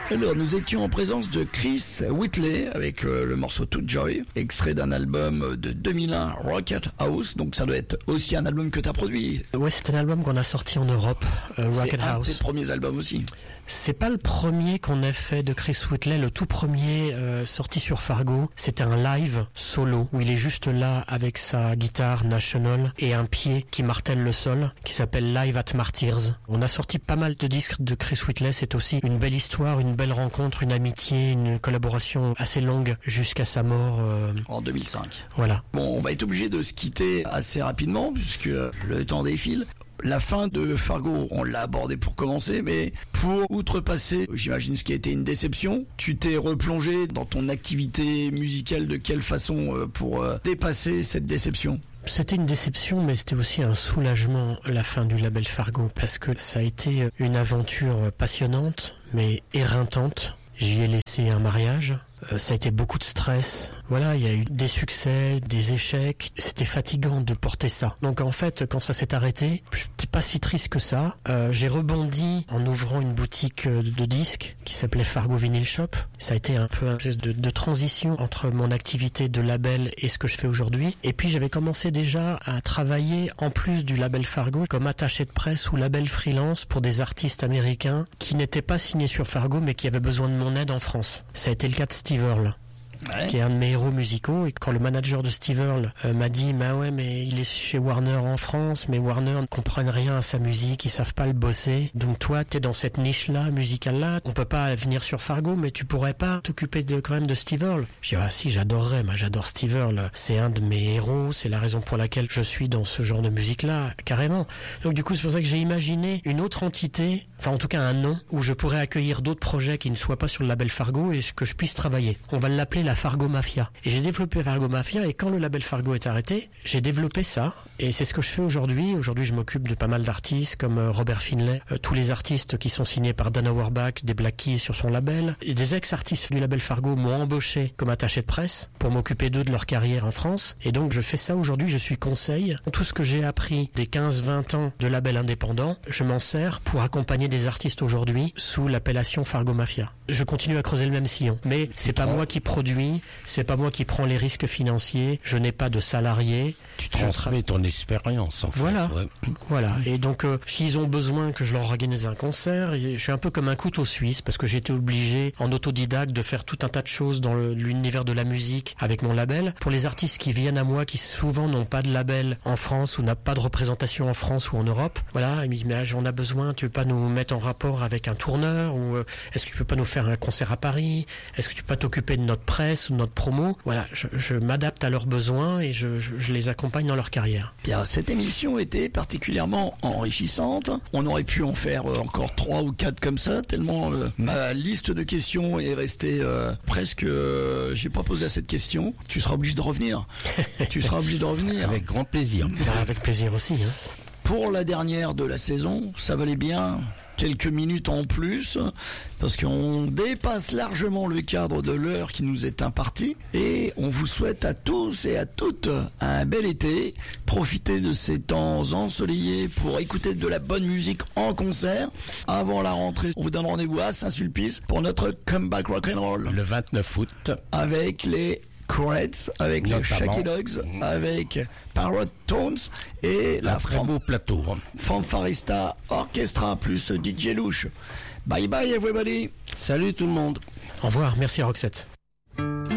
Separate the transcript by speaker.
Speaker 1: Alors, nous étions en présence de Chris Whitley avec le morceau To Joy, extrait d'un album de 2001, Rocket House. Donc ça doit être aussi un album que tu as produit.
Speaker 2: Ouais, c'est un album qu'on a sorti en Europe, Rocket House.
Speaker 1: C'est un des premiers albums aussi.
Speaker 2: C'est pas le premier qu'on ait fait de Chris Whitley. Le tout premier sorti sur Fargo, c'était un live solo où il est juste là avec sa guitare National et un pied qui martèle le sol, qui s'appelle Live at Martyrs. On a sorti pas mal de disques de Chris Whitley. C'est aussi une belle histoire, une belle rencontre, une amitié, une collaboration assez longue jusqu'à sa mort.
Speaker 1: En 2005.
Speaker 2: Voilà.
Speaker 1: Bon, on va être obligé de se quitter assez rapidement puisque le temps défile. La fin de Fargo, on l'a abordé pour commencer, mais pour outrepasser, j'imagine ce qui a été une déception, tu t'es replongé dans ton activité musicale de quelle façon pour dépasser cette déception ?
Speaker 2: C'était une déception, mais c'était aussi un soulagement, la fin du label Fargo, parce que ça a été une aventure passionnante, mais éreintante. J'y ai laissé un mariage. Ça a été beaucoup de stress. Voilà, il y a eu des succès, des échecs. C'était fatigant de porter ça. Donc en fait, quand ça s'est arrêté, j'étais pas si triste que ça. J'ai rebondi en ouvrant une boutique de disques qui s'appelait Fargo Vinyl Shop. Ça a été un peu un geste de transition entre mon activité de label et ce que je fais aujourd'hui. Et puis j'avais commencé déjà à travailler en plus du label Fargo comme attaché de presse ou label freelance pour des artistes américains qui n'étaient pas signés sur Fargo mais qui avaient besoin de mon aide en France. Ça a été le cas de Steve Earle. Ouais. Qui est un de mes héros musicaux, et quand le manager de Steve Earle m'a dit bah ouais mais il est chez Warner en France, mais Warner ne comprennent rien à sa musique, ils savent pas le bosser, donc toi t'es dans cette niche là, musicale là, on peut pas venir sur Fargo, mais tu pourrais pas t'occuper quand même de Steve Earle. J'ai dit ah si, j'adorerais, moi j'adore Steve Earle, c'est un de mes héros, c'est la raison pour laquelle je suis dans ce genre de musique là, carrément. Donc du coup c'est pour ça que j'ai imaginé une autre entité, enfin en tout cas un nom, où je pourrais accueillir d'autres projets qui ne soient pas sur le label Fargo et que je puisse travailler. On va l'appeler la Fargo Mafia. Et j'ai développé Fargo Mafia, et quand le label Fargo est arrêté, j'ai développé ça, et c'est ce que je fais aujourd'hui. Aujourd'hui, je m'occupe de pas mal d'artistes, comme Robert Finlay, tous les artistes qui sont signés par Dana Warbach, des Black Keys sur son label, et des ex-artistes du label Fargo m'ont embauché comme attaché de presse pour m'occuper d'eux, de leur carrière en France, et donc je fais ça aujourd'hui, je suis conseil. Tout ce que j'ai appris des 15-20 ans de label indépendant, je m'en sers pour accompagner des artistes aujourd'hui sous l'appellation Fargo Mafia. Je continue à creuser le même sillon, mais c'est pas moi qui produis, c'est pas moi qui prends les risques financiers, je n'ai pas de salariés.
Speaker 3: Tu transmets ton expérience en fait.
Speaker 2: Voilà,
Speaker 3: ouais.
Speaker 2: Voilà. Et donc s'ils ont besoin que je leur organise un concert, je suis un peu comme un couteau suisse parce que j'étais obligé en autodidacte de faire tout un tas de choses dans l'univers de la musique avec mon label. Pour les artistes qui viennent à moi, qui souvent n'ont pas de label en France ou n'ont pas de représentation en France ou en Europe, voilà, ils me disent mais on a besoin, tu veux pas nous mettre en rapport avec un tourneur, ou est-ce que tu peux pas nous faire un concert à Paris, est-ce que tu peux pas t'occuper de notre presse ou de notre promo. Voilà, je m'adapte à leurs besoins et je les accompagne dans leur carrière.
Speaker 1: Bien, cette émission était particulièrement enrichissante. On aurait pu en faire encore 3 ou 4 comme ça, tellement ma liste de questions est restée presque... j'ai pas posé à cette question. Tu seras obligé de revenir. Tu seras obligé de revenir.
Speaker 3: Avec grand plaisir.
Speaker 2: Avec plaisir aussi. Hein.
Speaker 1: Pour la dernière de la saison, ça valait bien quelques minutes en plus, parce qu'on dépasse largement le cadre de l'heure qui nous est impartie, et on vous souhaite à tous et à toutes un bel été. Profitez de ces temps ensoleillés pour écouter de la bonne musique en concert. Avant la rentrée, on vous donne rendez-vous à Saint-Sulpice pour notre comeback rock'n'roll.
Speaker 3: Le 29 août.
Speaker 1: Avec les Crates, avec les Shaky Dogs, avec Parrot Tones et la
Speaker 3: beau plateau.
Speaker 1: Fanfarista Orchestra plus DJ Louche. Bye bye everybody.
Speaker 3: Salut tout le monde.
Speaker 2: Au revoir, merci Roxette.